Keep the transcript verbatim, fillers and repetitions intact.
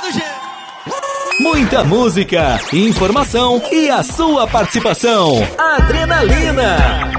Muita música, informação e a sua participação. Adrenalina.